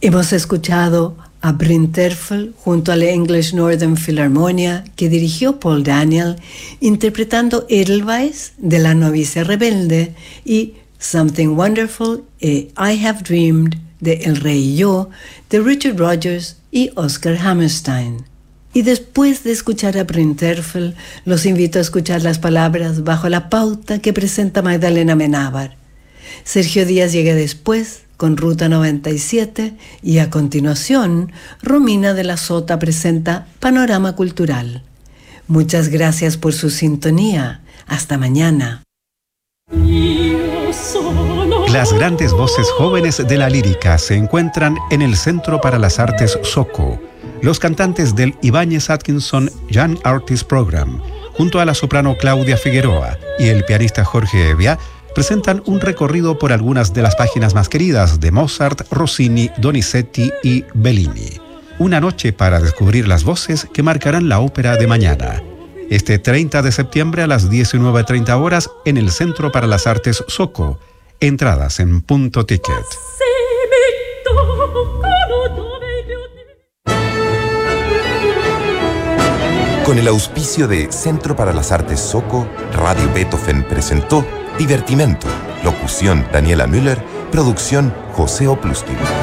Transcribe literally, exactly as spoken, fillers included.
Hemos escuchado a Bryn Terfel junto a la English Northern Philharmonia que dirigió Paul Daniel, interpretando Edelweiss de La novicia rebelde y Something Wonderful e I Have Dreamed de El rey y yo de Richard Rodgers y Oscar Hammerstein. Y después de escuchar a Bryn Terfel, los invito a escuchar las palabras bajo la pauta que presenta Magdalena Menábar. Sergio Díaz llega después con Ruta noventa y siete y a continuación Romina de la Sota presenta Panorama Cultural. Muchas gracias por su sintonía. Hasta mañana. Las grandes voces jóvenes de la lírica se encuentran en el Centro para las Artes Soco. Los cantantes del Ibáñez Atkinson Young Artist Program, junto a la soprano Claudia Figueroa y el pianista Jorge Evia, presentan un recorrido por algunas de las páginas más queridas de Mozart, Rossini, Donizetti y Bellini. Una noche para descubrir las voces que marcarán la ópera de mañana. Este treinta de septiembre a las diecinueve treinta horas en el Centro para las Artes Soco. Entradas en Punto Ticket. Con el auspicio de Centro para las Artes Soco, Radio Beethoven presentó Divertimento. Locución Daniela Müller. Producción José Opluskin.